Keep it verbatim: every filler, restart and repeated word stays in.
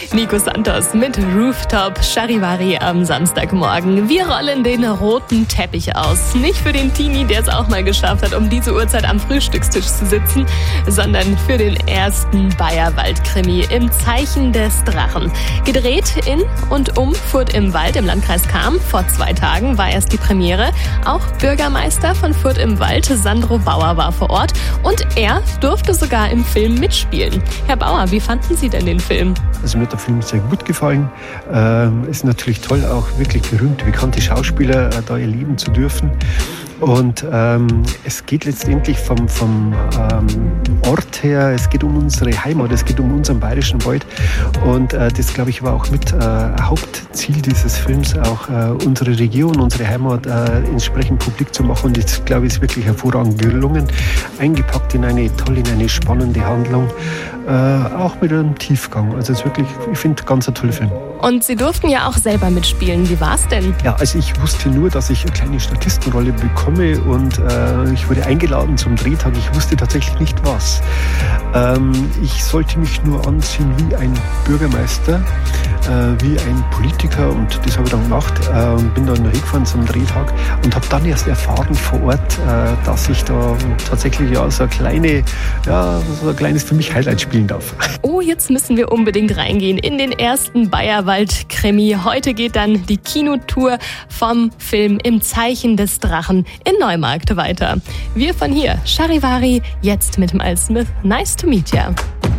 Nico Santos mit Rooftop Charivari am Samstagmorgen. Wir rollen den roten Teppich aus. Nicht für den Teenie, der es auch mal geschafft hat, um diese Uhrzeit am Frühstückstisch zu sitzen, sondern für den ersten Bayerwald-Krimi im Zeichen des Drachen. Gedreht in und um Furth im Wald im Landkreis Cham. Vor zwei Tagen war erst die Premiere. Auch Bürgermeister von Furth im Wald, Sandro Bauer, war vor Ort und er durfte sogar im Film mitspielen. Herr Bauer, wie fanden Sie denn den Film? Also mir hat der Film sehr gut gefallen. Ähm, ist natürlich toll, auch wirklich berühmte, bekannte Schauspieler äh, da erleben zu dürfen. Und ähm, es geht letztendlich vom, vom ähm, Ort her, es geht um unsere Heimat, es geht um unseren bayerischen Wald. Und äh, das, glaube ich, war auch mit äh, Hauptziel dieses Films, auch äh, unsere Region, unsere Heimat äh, entsprechend publik zu machen. Und das, glaube ich, ist wirklich hervorragend gelungen. Eingepackt in eine tolle, in eine spannende Handlung, äh, auch mit einem Tiefgang. Also es ist wirklich, ich finde, ganz ein toller Film. Und Sie durften ja auch selber mitspielen. Wie war's denn? Ja, also ich wusste nur, dass ich eine kleine Statistenrolle bekomme und äh, ich wurde eingeladen zum Drehtag. Ich wusste tatsächlich nicht was. Ähm, ich sollte mich nur anziehen wie ein Bürgermeister, äh, wie ein Politiker und das habe ich dann gemacht. Äh, bin dann hingefahren zum Drehtag und habe dann erst erfahren vor Ort, äh, dass ich da tatsächlich ja so, eine kleine, ja, so ein kleines für mich Highlight spielen darf. Oh, jetzt müssen wir unbedingt reingehen in den ersten Bayerwald-Krimi. Heute geht dann die Kinotour vom Film Im Zeichen des Drachen in Neumarkt weiter. Wir von hier, Charivari, jetzt mit Miles Smith. Nice to meet ya.